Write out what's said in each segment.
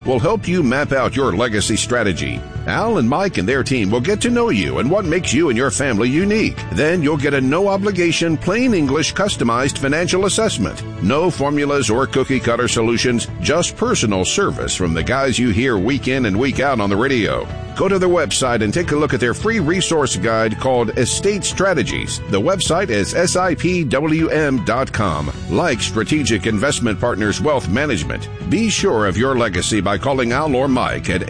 will help you map out your legacy strategy. Al and Mike and their team will get to know you and what makes you and your family unique. Then you'll get a no-obligation, plain English, customized financial assessment. No formulas or cookie-cutter solutions, just personal service from the guys you hear week in and week out on the radio. Go to their website and take a look at their free resource guide called Estate Strategies. The website is SIPWM.com. Like Strategic Investment Partners Wealth Management, be sure of your legacy by calling Al or Mike at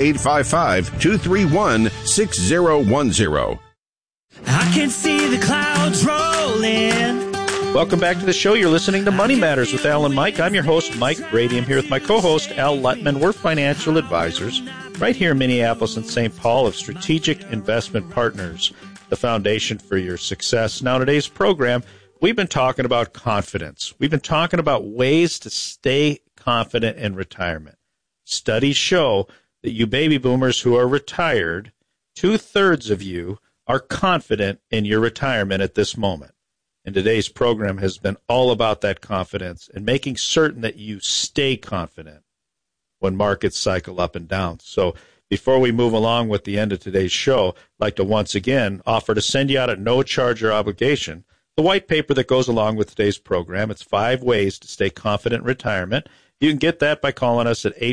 855-231-6010. I can see the clouds rolling. Welcome back to the show. You're listening to Money Matters with Al and Mike. I'm your host, Mike Brady. I'm here with my co-host, Al Lutman. We're financial advisors right here in Minneapolis and St. Paul of Strategic Investment Partners, the foundation for your success. Now, today's program, we've been talking about confidence. We've been talking about ways to stay confident in retirement. Studies show that you baby boomers who are retired, 2/3 of you are confident in your retirement at this moment. And today's program has been all about that confidence and making certain that you stay confident when markets cycle up and down. So before we move along with the end of today's show, I'd like to once again offer to send you out at no charge or obligation the white paper that goes along with today's program. It's 5 ways to stay confident in retirement. You can get that by calling us at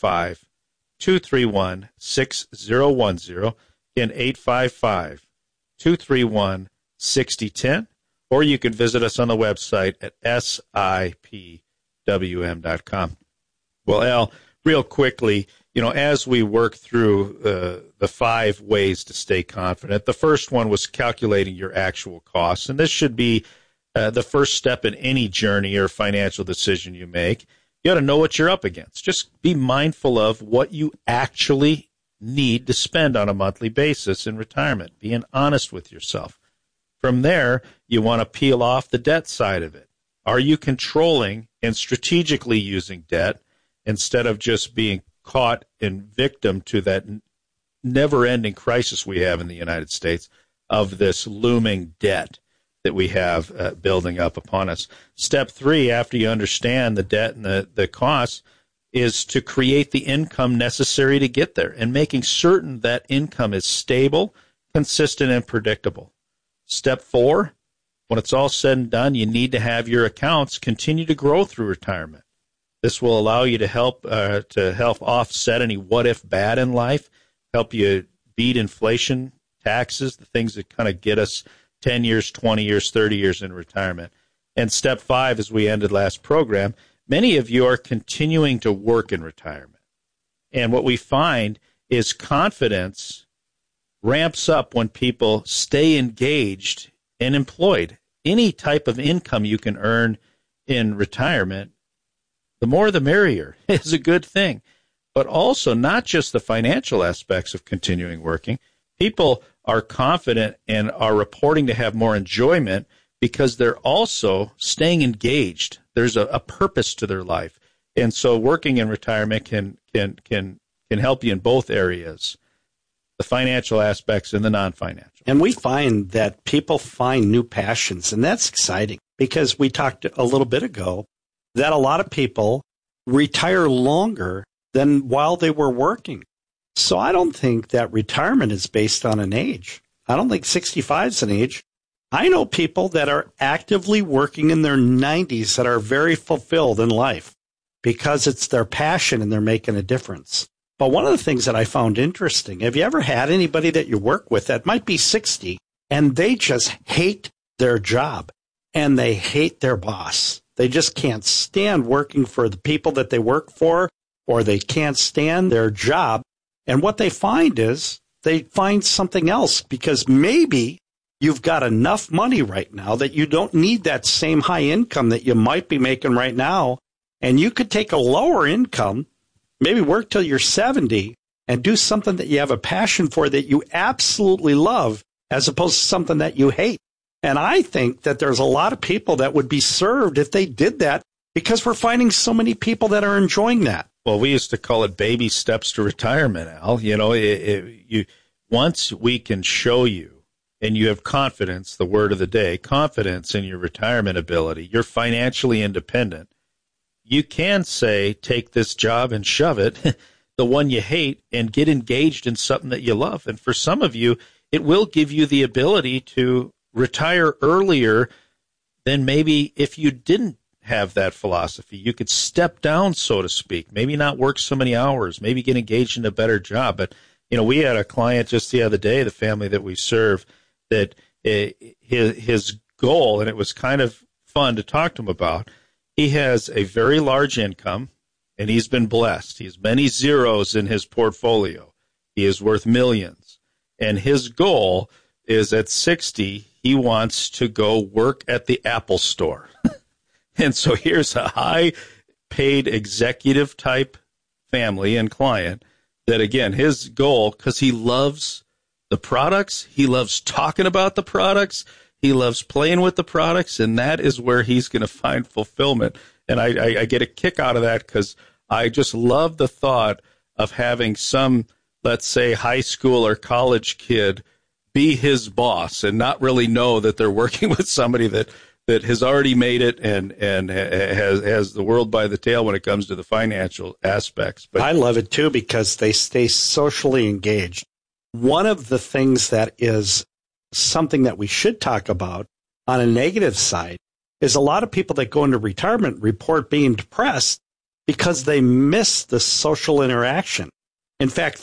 855-231-6010. Again, 855-231-6010. Or you can visit us on the website at SIPWM.com. Well, Al, real quickly, as we work through the 5 ways to stay confident, the first one was calculating your actual costs. And this should be the first step in any journey or financial decision you make. You got to know what you're up against. Just be mindful of what you actually need to spend on a monthly basis in retirement, being honest with yourself. From there, you want to peel off the debt side of it. Are you controlling and strategically using debt instead of just being caught and victim to that never-ending crisis we have in the United States of this looming debt that we have building up upon us? Step 3, after you understand the debt and the costs, is to create the income necessary to get there and making certain that income is stable, consistent, and predictable. Step 4, when it's all said and done, you need to have your accounts continue to grow through retirement. This will allow you to help offset any what-if bad in life, help you beat inflation, taxes, the things that kind of get us 10 years, 20 years, 30 years in retirement. And step 5, as we ended last program, many of you are continuing to work in retirement. And what we find is confidence ramps up when people stay engaged and employed. Any type of income you can earn in retirement, the more the merrier, is a good thing. But also not just the financial aspects of continuing working. People are confident and are reporting to have more enjoyment because they're also staying engaged. There's a purpose to their life. And so working in retirement can help you in both areas, the financial aspects and the non-financial. And we find that people find new passions, and that's exciting because we talked a little bit ago that a lot of people retire longer than while they were working. So I don't think that retirement is based on an age. I don't think 65 is an age. I know people that are actively working in their 90s that are very fulfilled in life because it's their passion and they're making a difference. But one of the things that I found interesting, have you ever had anybody that you work with that might be 60 and they just hate their job and they hate their boss? They just can't stand working for the people that they work for, or they can't stand their job. And what they find is they find something else because maybe you've got enough money right now that you don't need that same high income that you might be making right now. And you could take a lower income, maybe work till you're 70 and do something that you have a passion for that you absolutely love as opposed to something that you hate. And I think that there's a lot of people that would be served if they did that because we're finding so many people that are enjoying that. Well, we used to call it baby steps to retirement, Al. You know, once we can show you and you have confidence, the word of the day, confidence in your retirement ability, you're financially independent, you can say, take this job and shove it the one you hate and get engaged in something that you love. And for some of you, it will give you the ability to retire earlier than maybe if you didn't have that philosophy. You could step down, so to speak, maybe not work so many hours, maybe get engaged in a better job. But, we had a client just the other day, the family that we serve, that his goal, and it was kind of fun to talk to him about, he has a very large income, and he's been blessed. He has many zeros in his portfolio. He is worth millions. And his goal is at 60, he wants to go work at the Apple store. And so here's a high-paid executive-type family and client that, again, his goal, because he loves the products, he loves talking about the products, he loves playing with the products, and that is where he's going to find fulfillment. And I get a kick out of that because I just love the thought of having some, let's say, high school or college kid be his boss and not really know that they're working with somebody that has already made it and has the world by the tail when it comes to the financial aspects. But I love it, too, because they stay socially engaged. One of the things that is something that we should talk about on a negative side is a lot of people that go into retirement report being depressed because they miss the social interaction. In fact,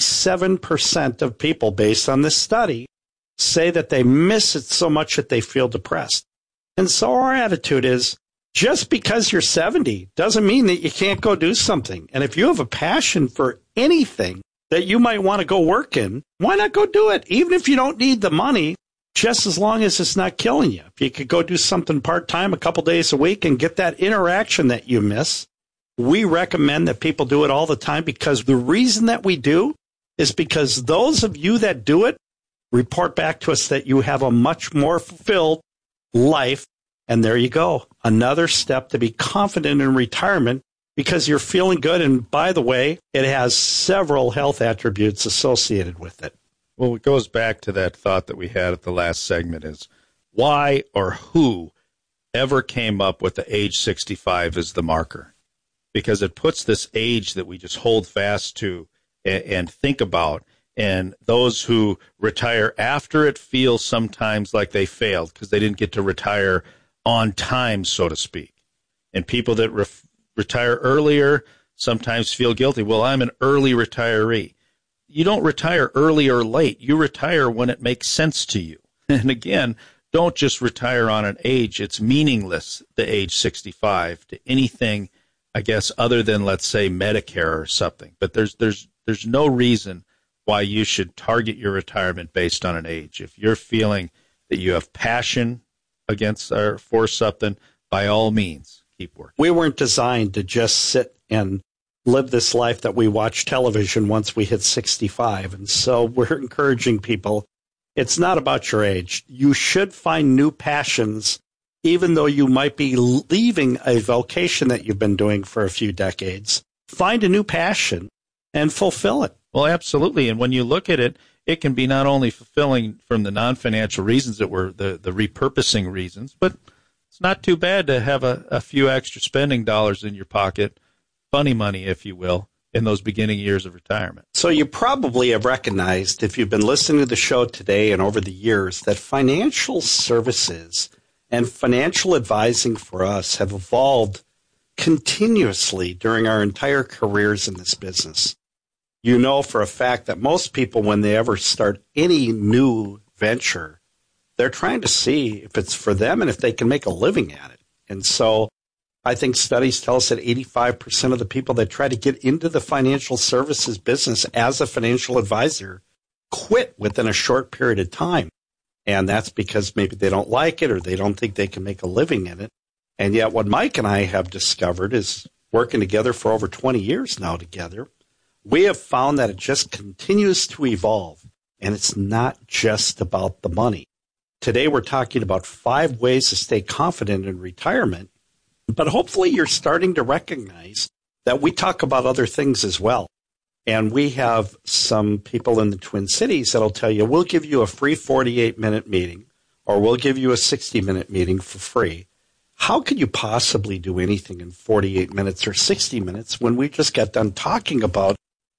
37% of people, based on this study, say that they miss it so much that they feel depressed. And so our attitude is, just because you're 70 doesn't mean that you can't go do something. And if you have a passion for anything that you might want to go work in, why not go do it? Even if you don't need the money, just as long as it's not killing you. If you could go do something part-time a couple days a week and get that interaction that you miss, we recommend that people do it all the time, because the reason that we do is because those of you that do it report back to us that you have a much more fulfilled life. And there you go. Another step to be confident in retirement, because you're feeling good. And by the way, it has several health attributes associated with it. Well, it goes back to that thought that we had at the last segment, is why or who ever came up with the age 65 as the marker? Because it puts this age that we just hold fast to and think about. And those who retire after it feel sometimes like they failed because they didn't get to retire on time, so to speak. And people that retire earlier sometimes feel guilty. Well, I'm an early retiree. You don't retire early or late. You retire when it makes sense to you. And again, don't just retire on an age. It's meaningless, the age 65, to anything, I guess, other than, let's say, Medicare or something. But there's no reason why you should target your retirement based on an age. If you're feeling that you have passion against or for something, by all means, keep working. We weren't designed to just sit and live this life that we watch television once we hit 65. And so we're encouraging people, it's not about your age. You should find new passions, even though you might be leaving a vocation that you've been doing for a few decades. Find a new passion and fulfill it. Well, absolutely. And when you look at it, it can be not only fulfilling from the non-financial reasons that were the repurposing reasons, but it's not too bad to have a few extra spending dollars in your pocket, funny money, if you will, in those beginning years of retirement. So you probably have recognized, if you've been listening to the show today and over the years, that financial services and financial advising for us have evolved continuously during our entire careers in this business. You know for a fact that most people, when they ever start any new venture, they're trying to see if it's for them and if they can make a living at it. And so I think studies tell us that 85% of the people that try to get into the financial services business as a financial advisor quit within a short period of time. And that's because maybe they don't like it or they don't think they can make a living in it. And yet what Mike and I have discovered is, working together for over 20 years now together, we have found that it just continues to evolve, and it's not just about the money. Today we're talking about 5 ways to stay confident in retirement, but hopefully you're starting to recognize that we talk about other things as well. And we have some people in the Twin Cities that'll tell you, we'll give you a free 48-minute meeting, or we'll give you a 60-minute meeting for free. How could you possibly do anything in 48 minutes or 60 minutes when we just got done talking about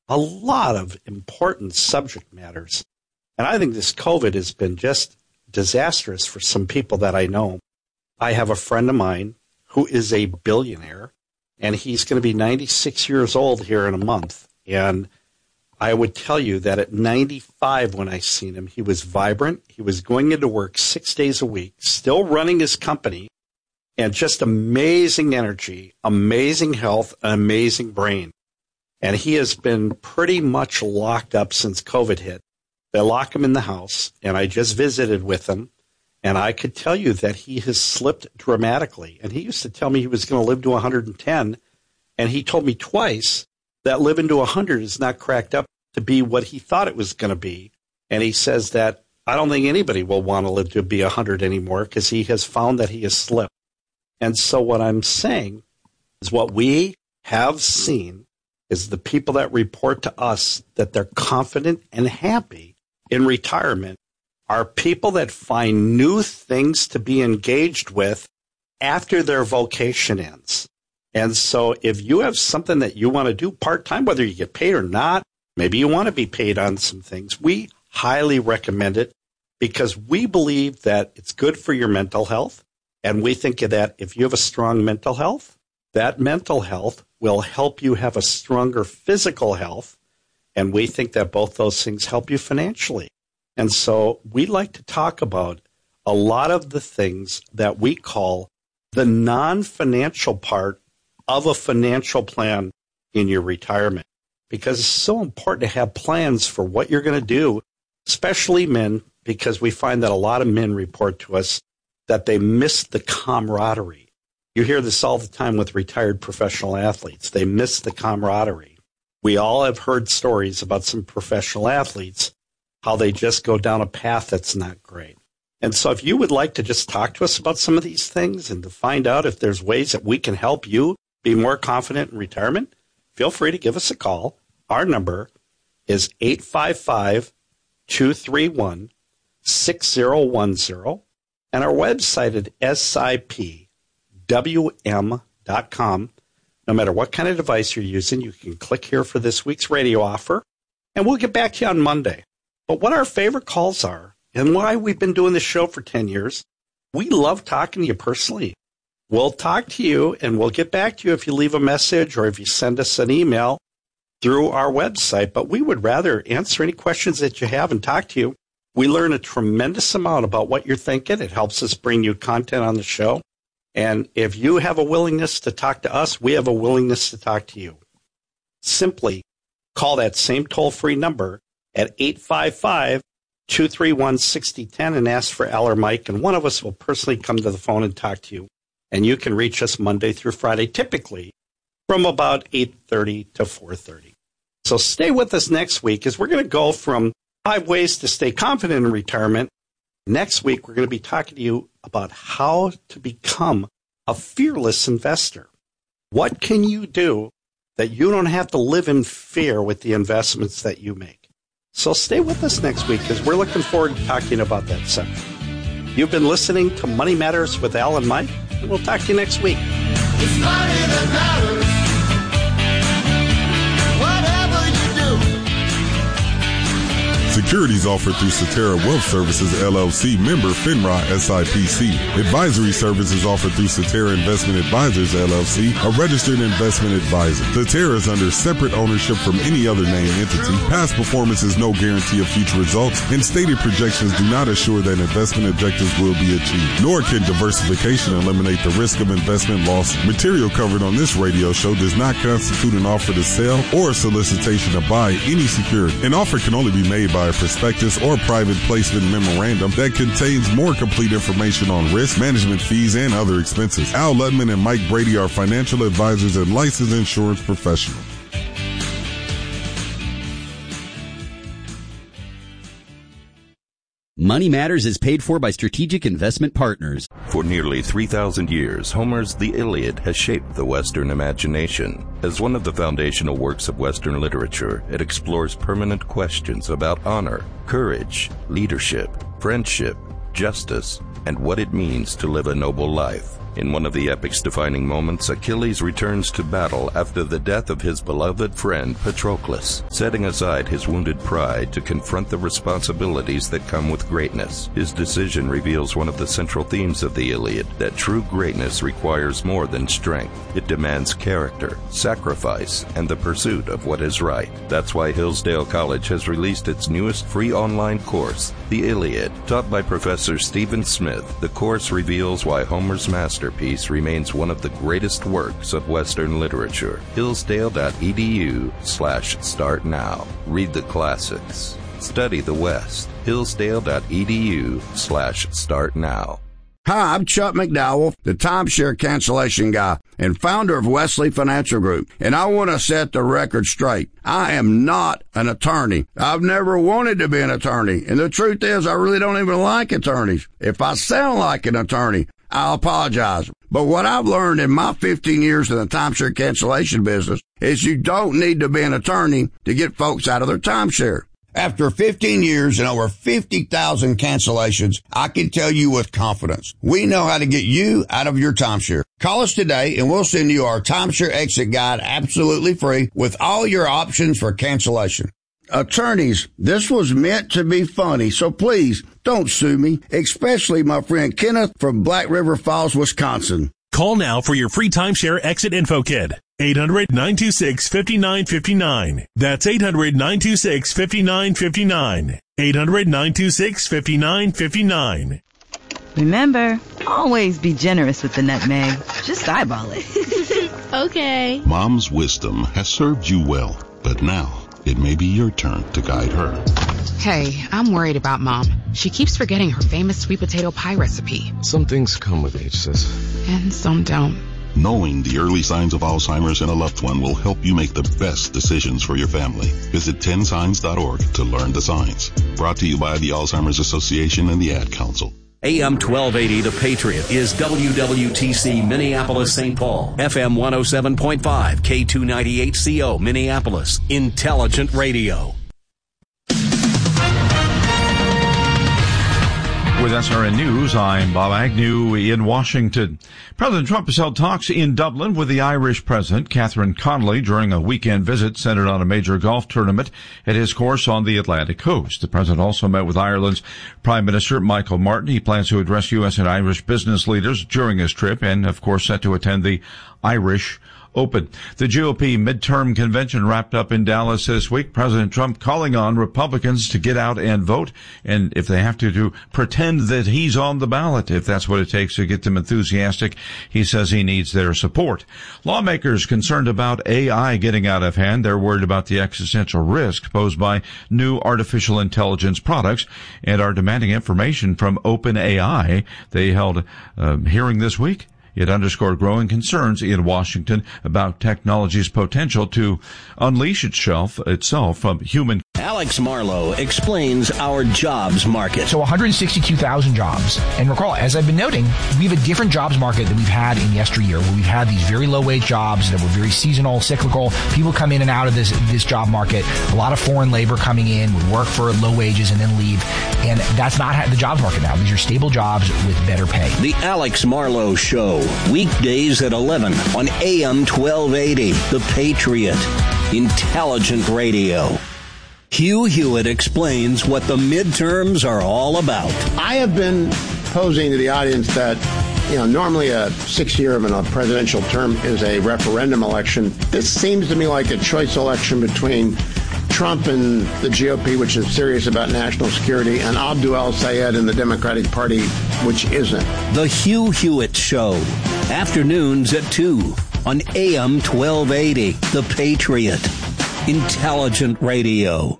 a lot of important subject matters. And I think this COVID has been just disastrous for some people that I know. I have a friend of mine who is a billionaire, and he's going to be 96 years old here in a month. And I would tell you that at 95, when I seen him, he was vibrant. He was going into work 6 days a week, still running his company, and just amazing energy, amazing health, an amazing brain. And he has been pretty much locked up since COVID hit. They lock him in the house, and I just visited with him, and I could tell you that he has slipped dramatically. And he used to tell me he was going to live to 110, and he told me twice that living to 100 is not cracked up to be what he thought it was going to be. And he says that I don't think anybody will want to live to be 100 anymore because he has found that he has slipped. And so what I'm saying is what we have seen is the people that report to us that they're confident and happy in retirement are people that find new things to be engaged with after their vocation ends. And so if you have something that you want to do part-time, whether you get paid or not, maybe you want to be paid on some things, we highly recommend it because we believe that it's good for your mental health. And we think that if you have a strong mental health, that mental health will help you have a stronger physical health. And we think that both those things help you financially. And so we like to talk about a lot of the things that we call the non-financial part of a financial plan in your retirement, because it's so important to have plans for what you're going to do, especially men, because we find that a lot of men report to us that they miss the camaraderie. You hear this all the time with retired professional athletes. They miss the camaraderie. We all have heard stories about some professional athletes, how they just go down a path that's not great. And so if you would like to just talk to us about some of these things and to find out if there's ways that we can help you be more confident in retirement, feel free to give us a call. Our number is 855-231-6010, and our website at sipwm.com. No matter what kind of device you're using, you can click here for this week's radio offer, and we'll get back to you on Monday. But what our favorite calls are and why we've been doing this show for 10 years, we love talking to you personally. We'll talk to you, and we'll get back to you if you leave a message or if you send us an email through our website. But we would rather answer any questions that you have and talk to you. We learn a tremendous amount about what you're thinking. It helps us bring you content on the show. And if you have a willingness to talk to us, we have a willingness to talk to you. Simply call that same toll-free number at 855-231-6010 and ask for Al or Mike, and one of us will personally come to the phone and talk to you. And you can reach us Monday through Friday, typically from about 8:30 to 4:30. So stay with us next week as we're going to go from 5 ways to stay confident in retirement. Next week, we're going to be talking to you about how to become a fearless investor. What can you do that you don't have to live in fear with the investments that you make? So stay with us next week because we're looking forward to talking about that subject. You've been listening to Money Matters with Al and Mike, and we'll talk to you next week. It's money that matters. Whatever you do. Securities offered through Cetera Wealth Services, LLC, member FINRA SIPC. Advisory services offered through Cetera Investment Advisors, LLC, a registered investment advisor. Cetera is under separate ownership from any other named entity. Past performance is no guarantee of future results, and stated projections do not assure that investment objectives will be achieved, nor can diversification eliminate the risk of investment loss. Material covered on this radio show does not constitute an offer to sell or a solicitation to buy any security. An offer can only be made by a prospectus or private placement memorandum that contains more complete information on risk, management fees, and other expenses. Al Ludman and Mike Brady are financial advisors and licensed insurance professionals. Money Matters is paid for by Strategic Investment Partners. For nearly 3,000 years, Homer's The Iliad has shaped the Western imagination. As one of the foundational works of Western literature, it explores permanent questions about honor, courage, leadership, friendship, justice, and what it means to live a noble life. In one of the epic's defining moments, Achilles returns to battle after the death of his beloved friend Patroclus, setting aside his wounded pride to confront the responsibilities that come with greatness. His decision reveals one of the central themes of the Iliad, that true greatness requires more than strength. It demands character, sacrifice, and the pursuit of what is right. That's why Hillsdale College has released its newest free online course, The Iliad. Taught by Professor Stephen Smith, the course reveals why Homer's masterpiece remains one of the greatest works of Western literature. Hillsdale.edu/start now. Read the classics. Study the West. Hillsdale.edu/start now. Hi, I'm Chuck McDowell, the timeshare cancellation guy and founder of Wesley Financial Group, and I want to set the record straight. I am not an attorney. I've never wanted to be an attorney, and the truth is I really don't even like attorneys. If I sound like an attorney, I'll apologize. But what I've learned in my 15 years in the timeshare cancellation business is you don't need to be an attorney to get folks out of their timeshare. After 15 years and over 50,000 cancellations, I can tell you with confidence, we know how to get you out of your timeshare. Call us today and we'll send you our timeshare exit guide absolutely free with all your options for cancellation. Attorneys, this was meant to be funny, so please don't sue me, especially my friend Kenneth from Black River Falls, Wisconsin. Call now for your free timeshare exit info kit. 800-926-5959. That's 800-926-5959. 800-926-5959. Remember, always be generous with the nutmeg. Just eyeball it. Okay. Mom's wisdom has served you well, but now it may be your turn to guide her. Hey, I'm worried about Mom. She keeps forgetting her famous sweet potato pie recipe. Some things come with age, sis. And some don't. Knowing the early signs of Alzheimer's in a loved one will help you make the best decisions for your family. Visit 10signs.org to learn the signs. Brought to you by the Alzheimer's Association and the Ad Council. AM 1280 The Patriot is WWTC Minneapolis St. Paul, FM 107.5, K298CO Minneapolis, Intelligent Radio. With SRN News, I'm Bob Agnew in Washington. President Trump has held talks in Dublin with the Irish President, Catherine Connolly, during a weekend visit centered on a major golf tournament at his course on the Atlantic coast. The president also met with Ireland's Prime Minister, Michael Martin. He plans to address U.S. and Irish business leaders during his trip and, of course, set to attend the Irish Open. The GOP midterm convention wrapped up in Dallas this week. President Trump calling on Republicans to get out and vote, and if they have to pretend that he's on the ballot, if that's what it takes to get them enthusiastic. He says he needs their support. Lawmakers concerned about AI getting out of hand. They're worried about the existential risk posed by new artificial intelligence products and are demanding information from OpenAI. They held a hearing this week. It underscored growing concerns in Washington about technology's potential to unleash itself from human. Alex Marlowe explains our jobs market. So 162,000 jobs. And recall, as I've been noting, we have a different jobs market than we've had in yesteryear, where we've had these very low-wage jobs that were very seasonal, cyclical. People come in and out of this job market. A lot of foreign labor coming in, would work for low wages and then leave. And that's not the jobs market now. These are stable jobs with better pay. The Alex Marlowe Show, weekdays at 11 on AM 1280, The Patriot, Intelligent Radio. Hugh Hewitt explains what the midterms are all about. I have been posing to the audience that, normally a 6-year of a presidential term is a referendum election. This seems to me like a choice election between Trump and the GOP, which is serious about national security, and Abdul El-Sayed and the Democratic Party, which isn't. The Hugh Hewitt Show, afternoons at 2 on AM 1280, The Patriot, Intelligent Radio.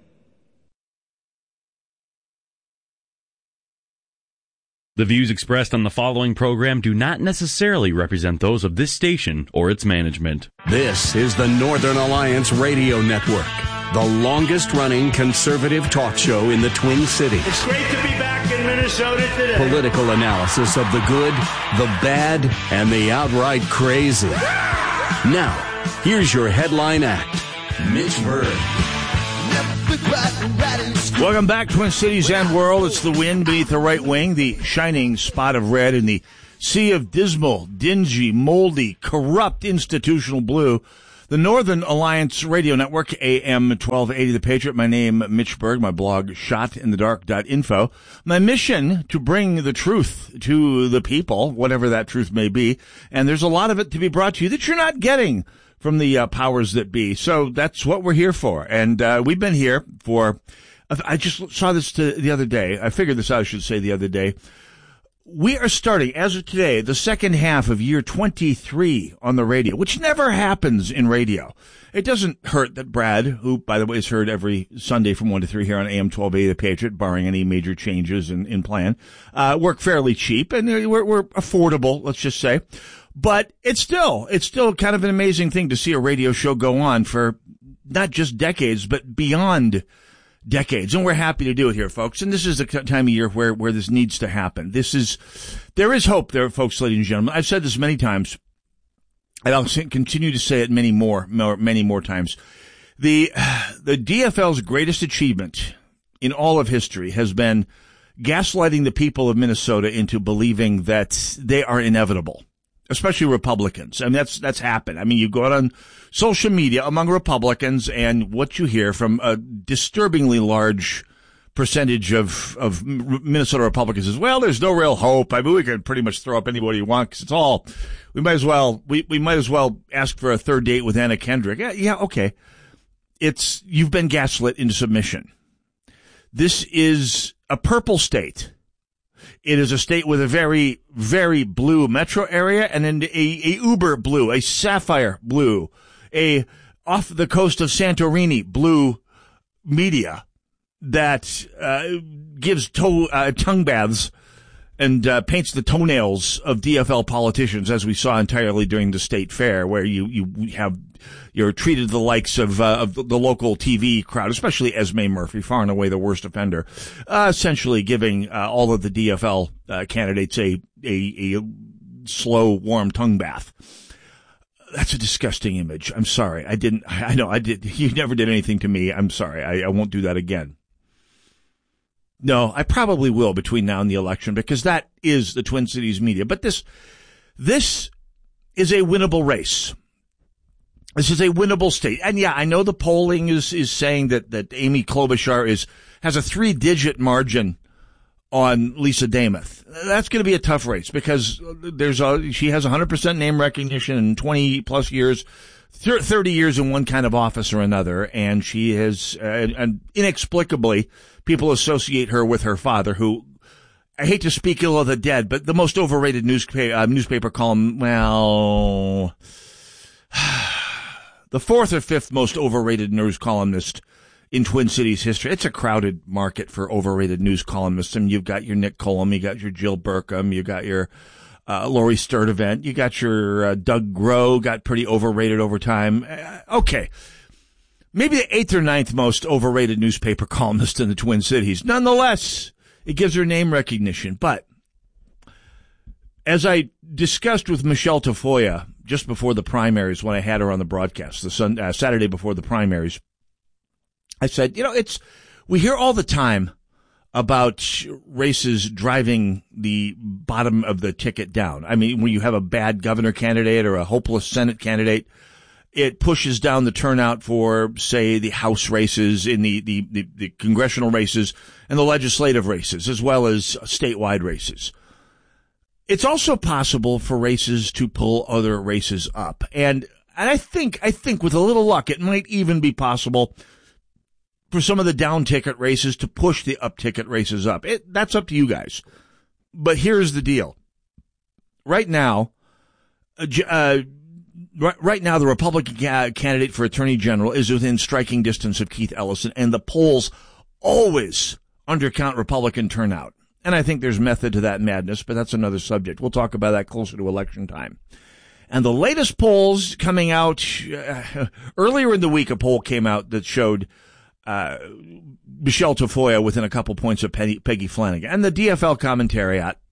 The views expressed on the following program do not necessarily represent those of this station or its management. This is the Northern Alliance Radio Network, the longest-running conservative talk show in the Twin Cities. It's great to be back in Minnesota today. Political analysis of the good, the bad, and the outright crazy. Now, here's your headline act, Mitch Berg. Welcome back, Twin Cities and world. It's the wind beneath the right wing, the shining spot of red in the sea of dismal, dingy, moldy, corrupt institutional blue. The Northern Alliance Radio Network, AM 1280 The Patriot. My name, Mitch Berg. My blog, shotinthedark.info. My mission, to bring the truth to the people, whatever that truth may be. And there's a lot of it to be brought to you that you're not getting from the powers that be. So that's what we're here for. And we've been here for, I just saw this the other day. I figured this out, I should say, the other day. We are starting, as of today, the second half of year 23 on the radio, which never happens in radio. It doesn't hurt that Brad, who, by the way, is heard every Sunday from 1 to 3 here on AM 1280 The Patriot, barring any major changes in plan, work fairly cheap, and we're affordable, let's just say. But it's still kind of an amazing thing to see a radio show go on for not just decades, but beyond decades. And we're happy to do it here, folks. And this is the time of year where this needs to happen. There is hope there, folks, ladies and gentlemen. I've said this many times, and I'll continue to say it many more times. The DFL's greatest achievement in all of history has been gaslighting the people of Minnesota into believing that they are inevitable, especially Republicans. I mean, that's happened. I mean, you go out on social media among Republicans, and what you hear from a disturbingly large percentage of Minnesota Republicans is, well, there's no real hope. I mean, we could pretty much throw up anybody you want because we might as well ask for a third date with Anna Kendrick. Yeah, okay. You've been gaslit into submission. This is a purple state. It is a state with a very, very blue metro area and then a uber blue, a sapphire blue, a off the coast of Santorini blue media that gives tongue baths and paints the toenails of DFL politicians, as we saw entirely during the state fair, where you're treated the likes of the local TV crowd, especially Esme Murphy, far and away the worst offender, essentially giving all of the DFL candidates a slow, warm tongue bath. That's a disgusting image. I'm sorry. I know I did. You never did anything to me. I'm sorry. I won't do that again. No, I probably will between now and the election, because that is the Twin Cities media. But this is a winnable race. This is a winnable state. And yeah, I know the polling is saying that Amy Klobuchar has a 3-digit margin on Lisa Damuth. That's going to be a tough race because she has 100% name recognition in 20 plus years, 30 years in one kind of office or another. And she has, and inexplicably, people associate her with her father, who, I hate to speak ill of the dead, but the most overrated newspaper column, well, the 4th or 5th most overrated news columnist in Twin Cities history. It's a crowded market for overrated news columnists. And you've got your Nick Cullum, you got your Jill Burkham, you got your Lori Sturdivant, you got your Doug Groh, got pretty overrated over time. Okay. Maybe the 8th or 9th most overrated newspaper columnist in the Twin Cities. Nonetheless, it gives her name recognition. But as I discussed with Michelle Tafoya just before the primaries, when I had her on the broadcast, Saturday before the primaries, I said, we hear all the time about races driving the bottom of the ticket down. I mean, when you have a bad governor candidate or a hopeless Senate candidate, it pushes down the turnout for, say, the House races, in the congressional races and the legislative races, as well as statewide races. It's also possible for races to pull other races up. And I think with a little luck, it might even be possible for some of the down ticket races to push the up ticket races up. That's up to you guys. But here's the deal. Right now, the Republican candidate for Attorney General is within striking distance of Keith Ellison, and the polls always undercount Republican turnout. And I think there's method to that madness, but that's another subject. We'll talk about that closer to election time. And the latest polls coming out, earlier in the week, a poll came out that showed Michelle Tafoya within a couple points of Peggy Flanagan. And the DFL commentariat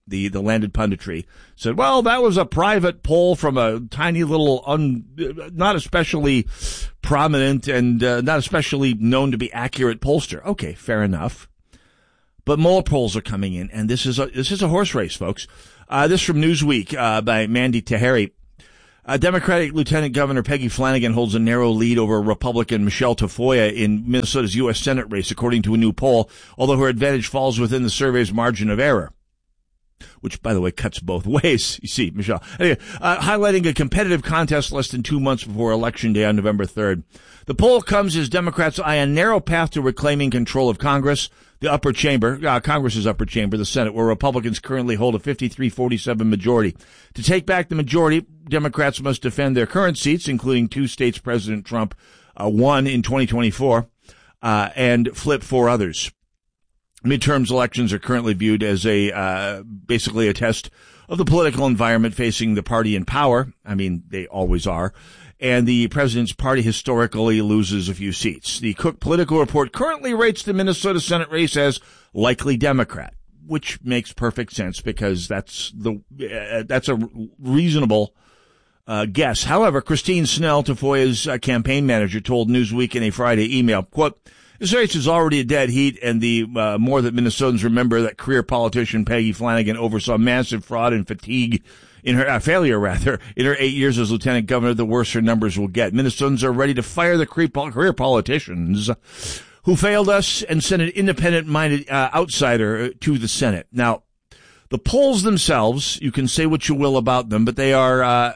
the landed punditry, said, well, that was a private poll from a tiny little, not especially prominent and not especially known to be accurate pollster. Okay, fair enough. But more polls are coming in, and this is a horse race, folks. This from Newsweek by Mandy Taheri. Democratic Lieutenant Governor Peggy Flanagan holds a narrow lead over Republican Michelle Tafoya in Minnesota's U.S. Senate race, according to a new poll, although her advantage falls within the survey's margin of error, which, by the way, cuts both ways. You see, Michelle. Anyway, highlighting a competitive contest less than 2 months before Election Day on November 3rd. The poll comes as Democrats eye a narrow path to reclaiming control of Congress, the upper chamber, Congress's upper chamber, the Senate, where Republicans currently hold a 53-47 majority. To take back the majority, Democrats must defend their current seats, including 2 states President Trump won in 2024, and flip 4 others. Midterms elections are currently viewed as basically a test of the political environment facing the party in power. I mean, they always are. And the president's party historically loses a few seats. The Cook Political Report currently rates the Minnesota Senate race as likely Democrat, which makes perfect sense because that's a reasonable guess. However, Christine Snell, Tafoya's campaign manager, told Newsweek in a Friday email, quote, this race is already a dead heat, and the more that Minnesotans remember that career politician Peggy Flanagan oversaw massive fraud and fatigue in her failure in her 8 years as lieutenant governor, the worse her numbers will get. Minnesotans are ready to fire the career politicians who failed us and send an independent-minded outsider to the Senate. Now, the polls themselves, you can say what you will about them, but they are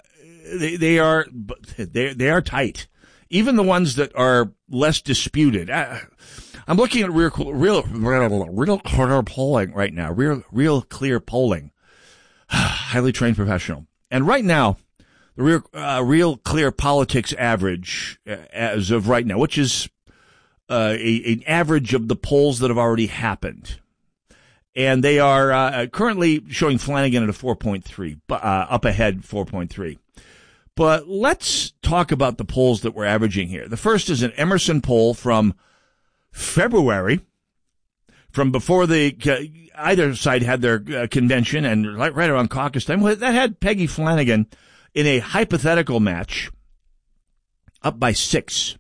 tight. Even the ones that are less disputed. I'm looking at real clear polling right now. Real clear polling. Highly trained professional. And right now, the real clear politics average as of right now, which is an average of the polls that have already happened. And they are currently showing Flanagan at a 4.3, up ahead 4.3. But let's talk about the polls that we're averaging here. The first is an Emerson poll from February, from before either side had their convention and right around caucus time. That had Peggy Flanagan in a hypothetical match up by 6.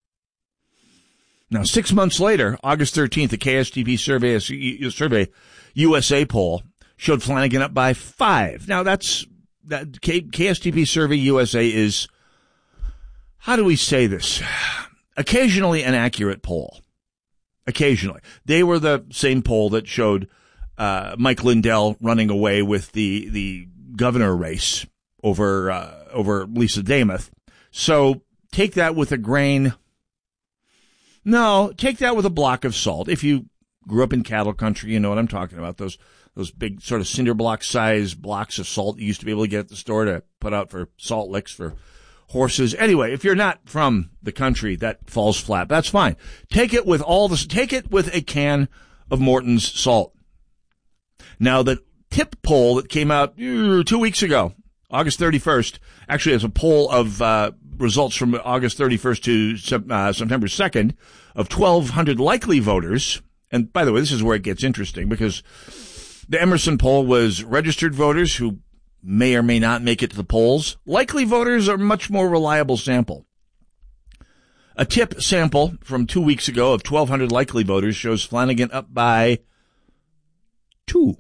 Now, 6 months later, August 13th, the KSTP Survey USA poll showed Flanagan up by 5. Now, that KSTP Survey USA is, how do we say this? Occasionally an accurate poll. Occasionally. They were the same poll that showed Mike Lindell running away with the governor race over Lisa Demuth. So take that with a grain. No, take that with a block of salt. If you grew up in cattle country, you know what I'm talking about. Those big sort of cinder block size blocks of salt you used to be able to get at the store to put out for salt licks for horses. Anyway, if you're not from the country, that falls flat. That's fine. Take it with a can of Morton's salt. Now, the TIP poll that came out 2 weeks ago, August 31st, actually it's a poll of results from August 31st to September 2nd of 1,200 likely voters. And by the way, this is where it gets interesting because the Emerson poll was registered voters who may or may not make it to the polls. Likely voters are a much more reliable sample. A TIP sample from 2 weeks ago of 1,200 likely voters shows Flanagan up by 2.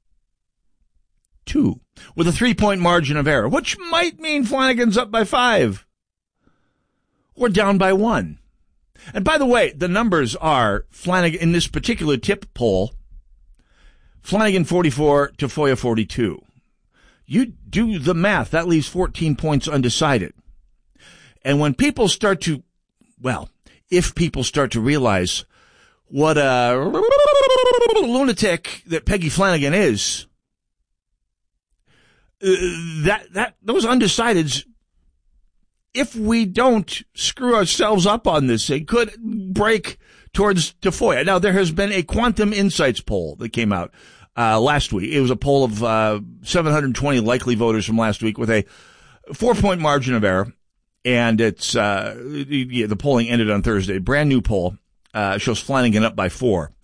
With a 3-point margin of error, which might mean Flanagan's up by 5 or down by 1. And by the way, the numbers are Flanagan in this particular TIP poll, Flanagan 44, Tafoya 42. You do the math, that leaves 14 points undecided. And when people start to, if people start to realize what a lunatic that Peggy Flanagan is, those undecideds, if we don't screw ourselves up on this, it could break towards Tafoya. Now, there has been a Quantum Insights poll that came out last week. It was a poll of 720 likely voters from last week with a 4-point margin of error. And it's the polling ended on Thursday. Brand new poll shows Flanagan up by 4.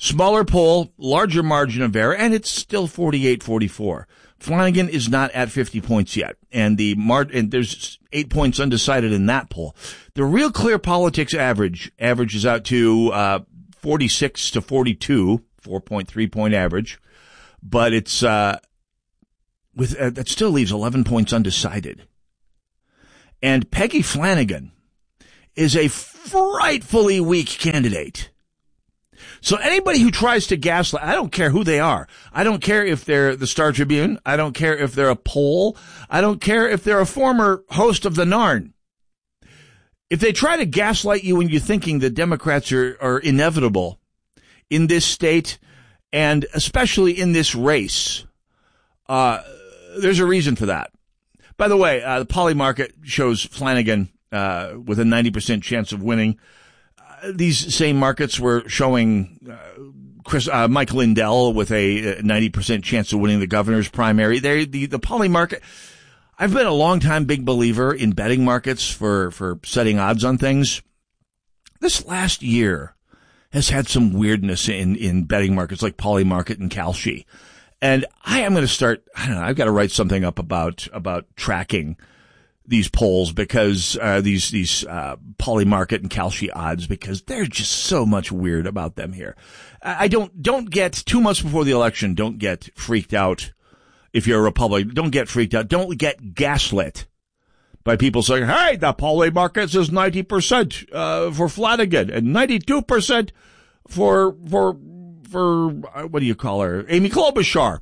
Smaller poll, larger margin of error, and it's still 48-44. Flanagan is not at 50 points yet, and there's 8 points undecided in that poll. The Real Clear Politics averages out to 46 to 42, 4.3 point average, but it's that still leaves 11 points undecided. And Peggy Flanagan is a frightfully weak candidate. So anybody who tries to gaslight, I don't care who they are. I don't care if they're the Star Tribune. I don't care if they're a poll. I don't care if they're a former host of the Narn. If they try to gaslight you into thinking that Democrats are inevitable in this state, and especially in this race, there's a reason for that. By the way, the Poly Market shows Flanagan with a 90% chance of winning. These same markets were showing Mike Lindell with a 90% chance of winning the governor's primary. The Poly Market. I've been a long time big believer in betting markets for setting odds on things. This last year has had some weirdness in betting markets like Poly Market and Kalshi. And I am going to start, I don't know, I've got to write something up about tracking these polls because, these Poly Market and Kalshi odds, because there's just so much weird about them here. I don't get 2 months before the election, don't get freaked out if you're a Republican. Don't get freaked out. Don't get gaslit by people saying, hey, the Poly Market says 90%, for Flanagan and 92% for what do you call her? Amy Klobuchar.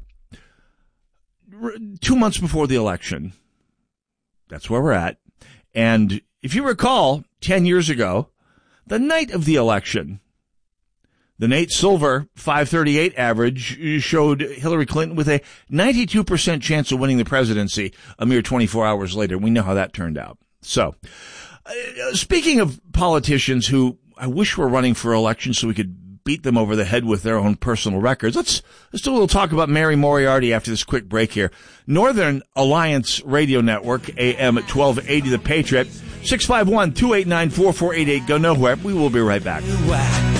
2 months before the election. That's where we're at. And if you recall, 10 years ago, the night of the election, the Nate Silver 538 average showed Hillary Clinton with a 92% chance of winning the presidency a mere 24 hours later. We know how that turned out. So, speaking of politicians who I wish were running for election so we could beat them over the head with their own personal records. Let's do a little talk about Mary Moriarty after this quick break here. Northern Alliance Radio Network, AM 1280, The Patriot, 651-289-4488. Go nowhere. We will be right back.